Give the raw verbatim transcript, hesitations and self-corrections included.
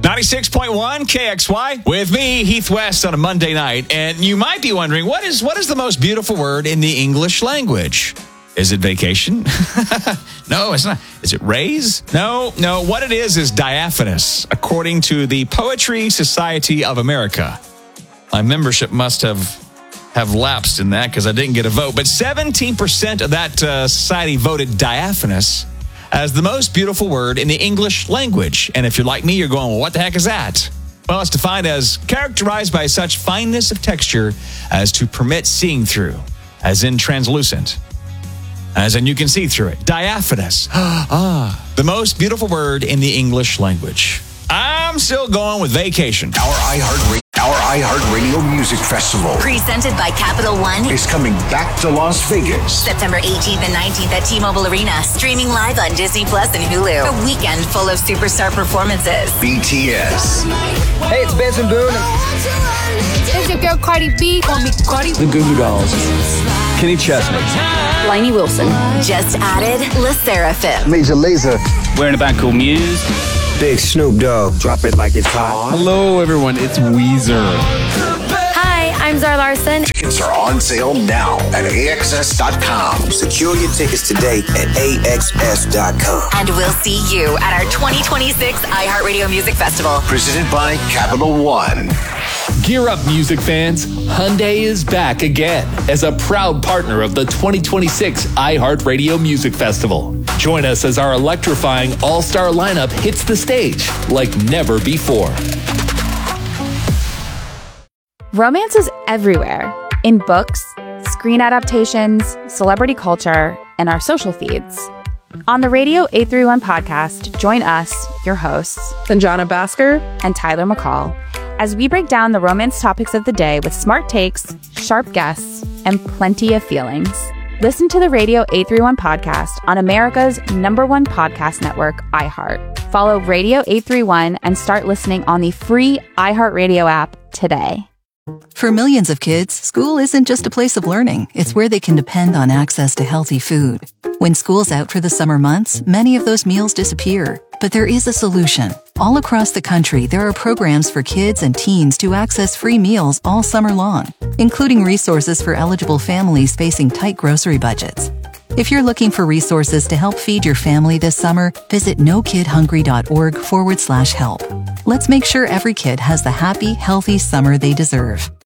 ninety-six point one K X Y with me, Heath West, on a Monday night. And you might be wondering, what is what is the most beautiful word in the English language? Is it vacation? No, it's not. Is it raise? No, no. What it is is diaphanous, according to the Poetry Society of America. My membership must have have lapsed in that because I didn't get a vote. But seventeen percent of that uh, society voted diaphanous as the most beautiful word in the English language. And if you're like me, you're going, well, what the heck is that? Well, it's defined as characterized by such fineness of texture as to permit seeing through, as in translucent, as in you can see through it. Diaphanous. Ah, the most beautiful word in the English language. I'm still going with vacation. Our iHeart Our iHeartRadio Music Festival, presented by Capital One, is coming back to Las Vegas. September eighteenth and nineteenth at T-Mobile Arena. Streaming live on Disney Plus and Hulu. A weekend full of superstar performances. B T S. Hey, it's Benson Boone. It's your girl Cardi B. Call me Cardi. The Goo Goo Dolls. Kenny Chesney. Lainey Wilson. Just added La Seraphim. Major Lazer. We're in a band called Muse. Big Snoop Dogg. Drop it like it's hot. Hello, everyone. It's Weezer. Hi, I'm Zara Larson. Tickets are on sale now at A X S dot com. Secure your tickets today at A X S dot com. And we'll see you at our twenty twenty-six iHeartRadio Music Festival. Presented by Capital One. Gear up, music fans. Hyundai is back again as a proud partner of the twenty twenty-six iHeartRadio Music Festival. Join us as our electrifying all-star lineup hits the stage like never before. Romance is everywhere. In books, screen adaptations, celebrity culture, and our social feeds. On the Radio eight thirty-one podcast, join us, your hosts, Sanjana Bhaskar and Tyler McCall, as we break down the romance topics of the day with smart takes, sharp guests, and plenty of feelings. Listen to the Radio eight thirty-one podcast on America's number one podcast network, iHeart. Follow Radio eight thirty-one and start listening on the free iHeartRadio app today. For millions of kids, school isn't just a place of learning. It's where they can depend on access to healthy food. When school's out for the summer months, many of those meals disappear. But there is a solution. All across the country, there are programs for kids and teens to access free meals all summer long, including resources for eligible families facing tight grocery budgets. If you're looking for resources to help feed your family this summer, visit nokidhungry.org forward slash help. Let's make sure every kid has the happy, healthy summer they deserve.